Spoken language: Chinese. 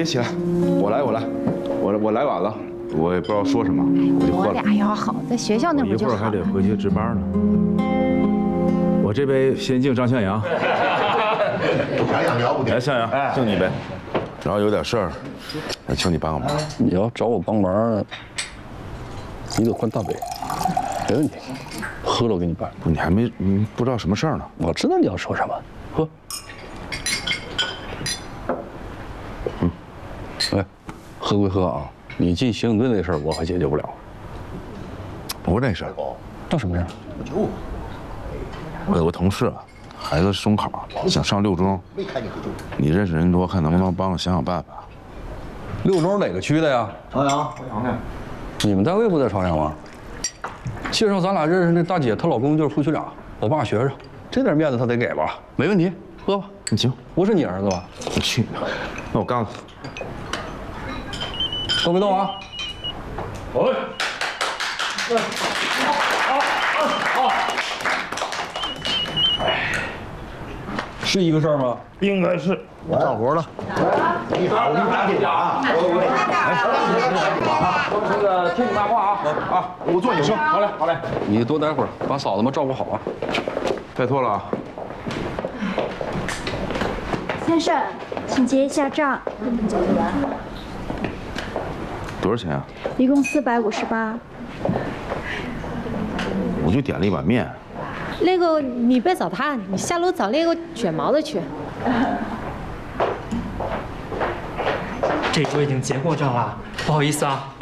起来，我来，我来晚了，我也不知道说什么，我就喝了。 我俩要好，在学校那会儿就好了。 一会儿还得回去值班呢。我这杯先敬张向阳。 向阳了不得。 来，向阳，敬你一杯。然后有点事儿，请你帮个忙。 你要找我帮忙，你得换大杯，没问题。喝了我给你办。 不，你还没不知道什么事儿呢。 我知道你要说什么，喝。哎，喝归喝啊，你进刑警队那事儿我可解决不了。 不是那事儿， 那什么事儿？ 我有个同事，孩子中考，想上六中。你认识人多，看能不能帮我想办法。 六中哪个区的呀？ 朝阳的。 你们单位不在朝阳吗？介绍咱俩认识那大姐，她老公就是副区长，我爸学生，这点面子他得给吧？没问题，喝吧。 你行， 不是你儿子吧？ 我去你的！那我告诉你， 动没动啊？是一个事儿吗？ 应该是。 我干活了。我给你打电话啊！ 那个听你妈话啊！ 我坐你车。 好嘞，好嘞。你多待会儿，把嫂子们照顾好啊。 拜托了啊。 先生，请结一下账。 多少钱啊？ 一共458。 我就点了一碗面。 那个你别找他，你下楼找那个卷毛的去。 这周已经结过账了，不好意思啊。